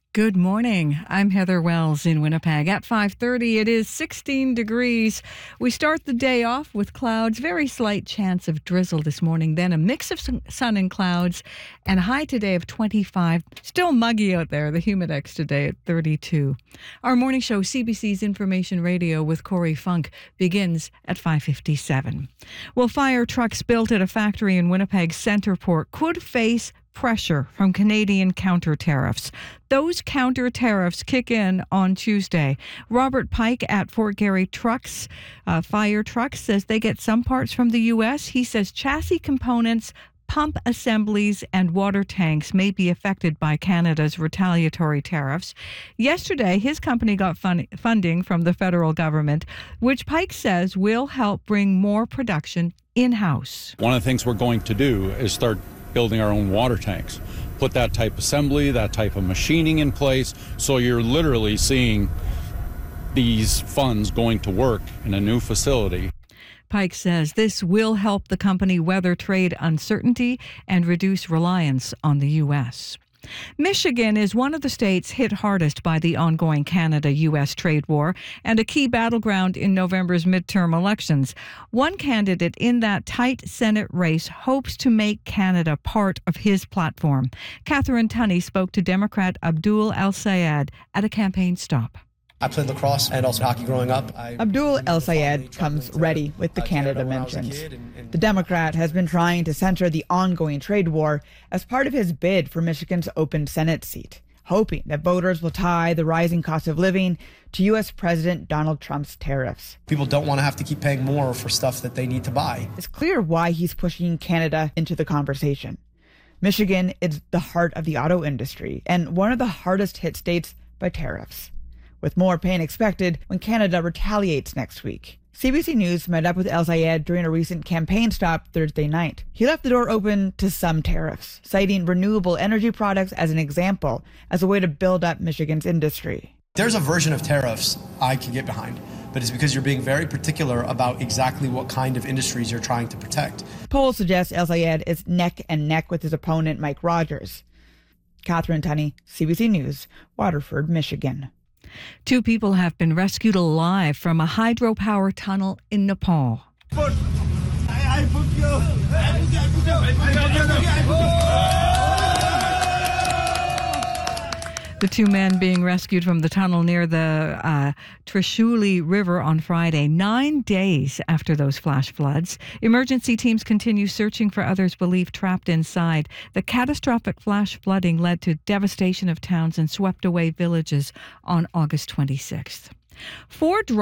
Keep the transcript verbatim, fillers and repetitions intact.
Good morning. I'm Heather Wells in Winnipeg. At five thirty, it is sixteen degrees. We start the day off with clouds, very slight chance of drizzle this morning, then a mix of sun and clouds, and a high today of twenty-five. Still muggy out there, the humidex today at thirty-two. Our morning show, C B C's Information Radio with Corey Funk, begins at five fifty-seven. Well, fire trucks built at a factory in Winnipeg's Centerport could face pressure from Canadian counter tariffs. Those counter tariffs kick in on Tuesday. Robert Pike at Fort Garry Trucks, uh, Fire Trucks, says they get some parts from the U S. He says chassis components, pump assemblies, and water tanks may be affected by Canada's retaliatory tariffs. Yesterday, his company got fun- funding from the federal government, which Pike says will help bring more production in-house. One of the things we're going to do is start building our own water tanks, put that type of assembly, that type of machining in place, so you're literally seeing these funds going to work in a new facility. Pike says this will help the company weather trade uncertainty and reduce reliance on the U S. Michigan is one of the states hit hardest by the ongoing Canada-U S trade war and a key battleground in November's midterm elections. One candidate in that tight Senate race hopes to make Canada part of his platform. Catherine Tunney spoke to Democrat Abdul El-Sayed at a campaign stop. I played lacrosse and also hockey growing up. I Abdul El-Sayed comes ready with the Canada mentions. The Democrat has been trying to center the ongoing trade war as part of his bid for Michigan's open Senate seat, hoping that voters will tie the rising cost of living to U S President Donald Trump's tariffs. People don't want to have to keep paying more for stuff that they need to buy. It's clear why he's pushing Canada into the conversation. Michigan is the heart of the auto industry and one of the hardest hit states by tariffs, with more pain expected when Canada retaliates next week. C B C News met up with El-Sayed during a recent campaign stop Thursday night. He left the door open to some tariffs, citing renewable energy products as an example, as a way to build up Michigan's industry. There's a version of tariffs I can get behind, but it's because you're being very particular about exactly what kind of industries you're trying to protect. Polls suggest El-Sayed is neck and neck with his opponent, Mike Rogers. Catherine Tunney, C B C News, Waterford, Michigan. Two people have been rescued alive from a hydropower tunnel in Nepal. The two men being rescued from the tunnel near the uh, Trishuli River on Friday, nine days after those flash floods. Emergency teams continue searching for others believed trapped inside. The catastrophic flash flooding led to devastation of towns and swept away villages on August twenty-sixth. Four